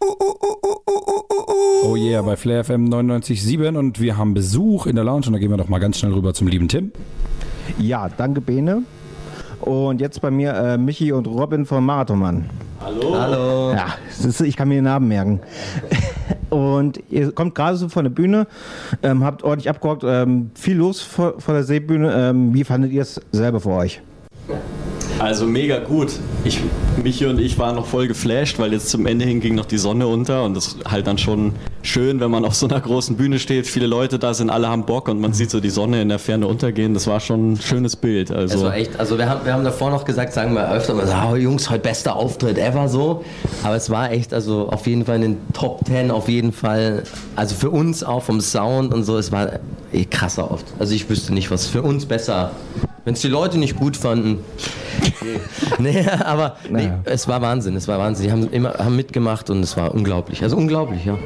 Oh yeah, bei Flair FM 99.7 und wir haben Besuch in der Lounge und da gehen wir doch mal ganz schnell rüber zum lieben Tim. Ja, danke Bene. Und jetzt bei mir Michi und Robin vom Marathonmann. Hallo. Hallo. Ja, ich kann mir den Namen merken. Und ihr kommt gerade so von der Bühne, habt ordentlich abgehockt, viel los vor der Seebühne. Wie fandet ihr es selber für euch? Also mega gut. Michi und ich waren noch voll geflasht, weil jetzt zum Ende hin ging noch die Sonne unter und das ist halt dann schon schön, wenn man auf so einer großen Bühne steht, viele Leute da sind, alle haben Bock und man sieht so die Sonne in der Ferne untergehen. Das war schon ein schönes Bild. Also es war echt, also wir haben davor noch gesagt, sagen wir öfter mal, oh, Jungs, heute bester Auftritt ever so. Aber es war echt, also auf jeden Fall in den Top 10, auf jeden Fall, also für uns auch vom Sound und so, es war krasser oft. Also ich wüsste nicht, was für uns besser. Wenn es die Leute nicht gut fanden. Nee, aber nee, es war Wahnsinn, Die haben mitgemacht und es war unglaublich. Also unglaublich, ja.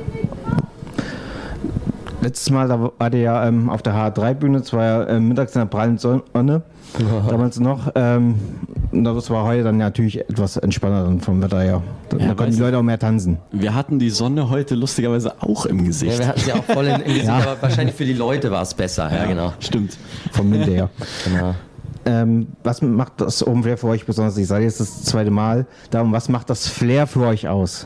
Letztes Mal, da war der ja auf der H3-Bühne, es war ja mittags in der prallen Sonne, damals noch. Das war heute dann natürlich etwas entspannter dann vom Wetter her. Da konnten die Leute auch mehr tanzen. Wir hatten die Sonne heute lustigerweise auch im Gesicht. Ja, wir hatten sie auch voll im Gesicht, aber wahrscheinlich für die Leute war es besser. Ja, genau. Stimmt. Vom Winde her. Genau. Was macht das Open Flair für euch besonders? Ich sage jetzt das zweite Mal. Darum, was macht das Flair für euch aus?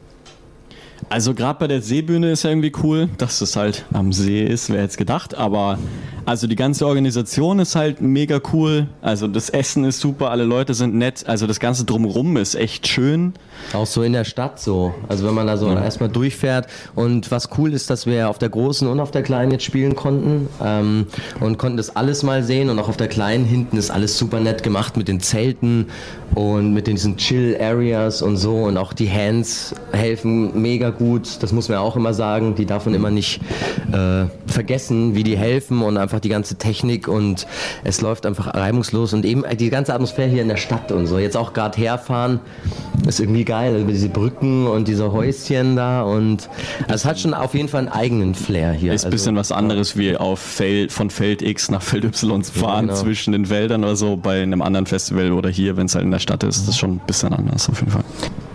Also gerade bei der Seebühne ist ja irgendwie cool, dass es halt am See ist, wer hätte es gedacht, aber also die ganze Organisation ist halt mega cool, also das Essen ist super, alle Leute sind nett, also das ganze Drumherum ist echt schön. Auch so in der Stadt so, also wenn man da so erstmal durchfährt und was cool ist, dass wir auf der großen und auf der kleinen jetzt spielen konnten und konnten das alles mal sehen und auch auf der kleinen hinten ist alles super nett gemacht mit den Zelten und mit diesen Chill-Areas und so und auch die Hands helfen mega gut, das muss man auch immer sagen, die darf man immer nicht vergessen, wie die helfen und einfach die ganze Technik und es läuft einfach reibungslos und eben die ganze Atmosphäre hier in der Stadt und so, jetzt auch gerade herfahren, ist irgendwie geil, also diese Brücken und diese Häuschen da und also es hat schon auf jeden Fall einen eigenen Flair hier. Ist ein bisschen was anderes wie von Feld X nach Feld Y zu fahren, zwischen den Wäldern oder so, bei einem anderen Festival oder hier, wenn es halt in der Stadt ist, das ist schon ein bisschen anders auf jeden Fall.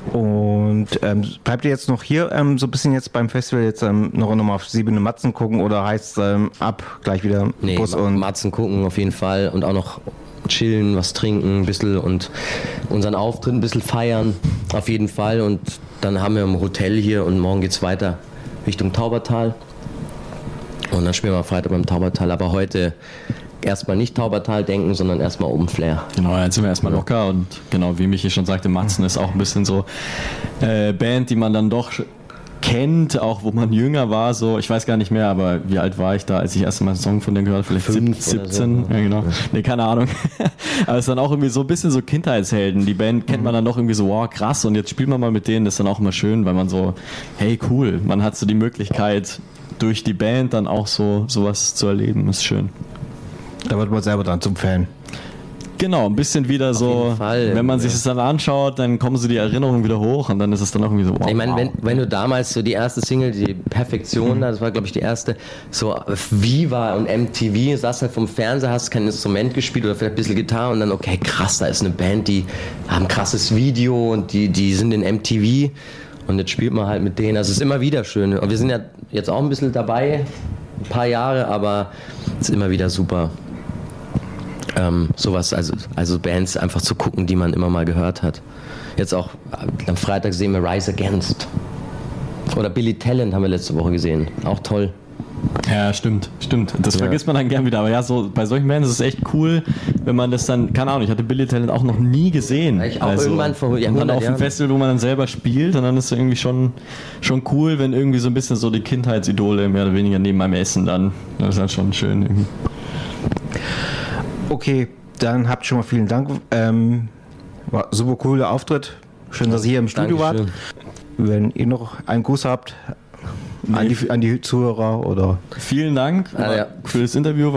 Und bleibt ihr jetzt noch hier so ein bisschen jetzt beim Festival jetzt noch mal auf Seebühne Matzen gucken oder heißt ab gleich wieder Bus und Matzen gucken auf jeden Fall und auch noch chillen, was trinken ein bisschen und unseren Auftritt ein bisschen feiern auf jeden Fall und dann haben wir ein Hotel hier und morgen geht's weiter Richtung Taubertal und dann spielen wir Freitag beim Taubertal, aber heute erstmal nicht Taubertal denken, sondern erstmal Open Flair. Genau, jetzt sind wir erstmal locker und genau, wie Michi schon sagte, Matzen ist auch ein bisschen so Band, die man dann doch kennt, auch wo man jünger war, so, ich weiß gar nicht mehr, aber wie alt war ich da, als ich erst mal einen Song von denen gehört habe, vielleicht 17, so. Ja genau, nee, keine Ahnung, aber es ist dann auch irgendwie so ein bisschen so Kindheitshelden, die Band kennt man dann doch irgendwie so, wow, krass und jetzt spielt man mal mit denen, das ist dann auch immer schön, weil man so, hey, cool, man hat so die Möglichkeit, durch die Band dann auch so sowas zu erleben, ist schön. Da wird man selber dann zum Fan. Genau, ein bisschen wieder auf so, wenn man sich das dann anschaut, dann kommen so die Erinnerungen wieder hoch und dann ist es dann auch irgendwie so, wow. Ich meine, wenn du damals so die erste Single, die Perfektion, das war glaube ich die erste, so Viva und MTV, saß halt vom Fernseher, hast kein Instrument gespielt oder vielleicht ein bisschen Gitarre und dann, okay, krass, da ist eine Band, die haben ein krasses Video und die sind in MTV und jetzt spielt man halt mit denen, also es ist immer wieder schön. Und wir sind ja jetzt auch ein bisschen dabei, ein paar Jahre, aber es ist immer wieder super. Sowas, also Bands einfach zu gucken, die man immer mal gehört hat. Jetzt auch am Freitag sehen wir Rise Against. Oder Billy Talent haben wir letzte Woche gesehen. Auch toll. Ja, stimmt. Das vergisst man dann gern wieder. Aber ja, so bei solchen Bands ist es echt cool, wenn man das dann, keine Ahnung, ich hatte Billy Talent auch noch nie gesehen. Ich auch irgendwann vor Jahrhunderten. Und dann auf dem Festival, wo man dann selber spielt und dann ist es irgendwie schon cool, wenn irgendwie so ein bisschen so die Kindheitsidole mehr oder weniger neben einem Essen dann. Das ist halt schon schön irgendwie. Okay, dann habt schon mal vielen Dank. War super cooler Auftritt. Schön, dass ihr hier im Studio wart. Wenn ihr noch einen Gruß habt an die Zuhörer oder. Vielen Dank für das Interview.